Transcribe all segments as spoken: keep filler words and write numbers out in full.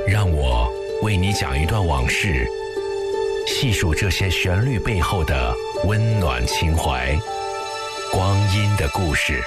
让我为你讲一段往事，细数这些旋律背后的温暖情怀，光阴的故事。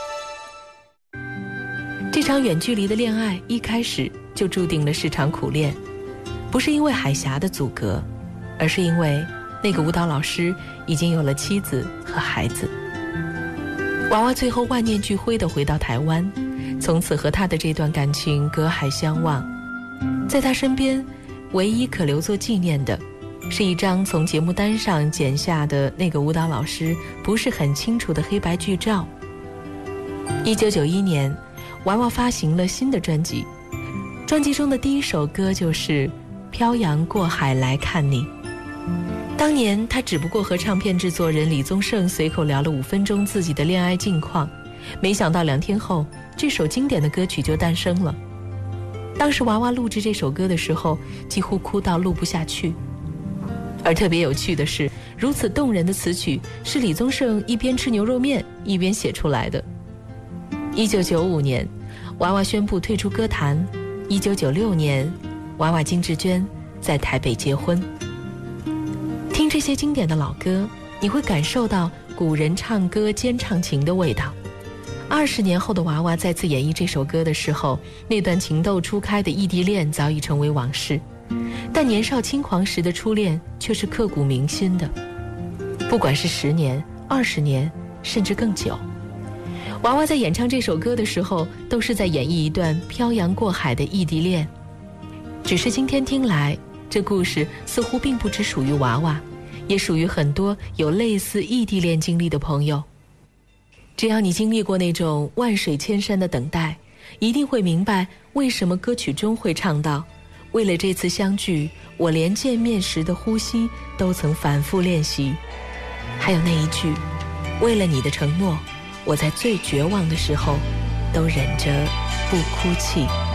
这场远距离的恋爱一开始就注定了是场苦恋，不是因为海峡的阻隔，而是因为那个舞蹈老师已经有了妻子和孩子。娃娃最后万念俱灰地回到台湾，从此和他的这段感情隔海相望。在他身边，唯一可留作纪念的是一张从节目单上剪下的那个舞蹈老师不是很清楚的黑白剧照。一九九一年，娃娃发行了新的专辑，专辑中的第一首歌就是《漂洋过海来看你》。当年他只不过和唱片制作人李宗盛随口聊了五分钟自己的恋爱近况，没想到两天后，这首经典的歌曲就诞生了。当时娃娃录制这首歌的时候，几乎哭到录不下去。而特别有趣的是，如此动人的词曲是李宗盛一边吃牛肉面一边写出来的。一九九五年，娃娃宣布退出歌坛。一九九六年，娃娃金志娟在台北结婚。听这些经典的老歌，你会感受到古人唱歌兼唱情的味道。二十年后的娃娃再次演绎这首歌的时候，那段情窦初开的异地恋早已成为往事，但年少轻狂时的初恋却是刻骨铭心的。不管是十年、二十年，甚至更久，娃娃在演唱这首歌的时候，都是在演绎一段漂洋过海的异地恋。只是今天听来，这故事似乎并不只属于娃娃，也属于很多有类似异地恋经历的朋友。只要你经历过那种万水千山的等待，一定会明白为什么歌曲中会唱到，为了这次相聚，我连见面时的呼吸都曾反复练习。还有那一句，为了你的承诺，我在最绝望的时候都忍着不哭泣。